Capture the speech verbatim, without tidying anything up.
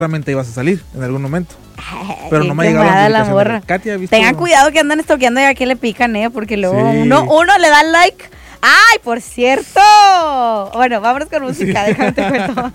seguramente ibas a salir en algún momento. Pero Qué no me ha llegado la quemada la notificación morra. de Katia, ¿viste? Tengan cuidado que andan estoqueando y a qué le pican, eh, porque luego Sí. uno, uno le da like. ¡Ay, por cierto! Bueno, vámonos con música, Sí. déjame te cuento.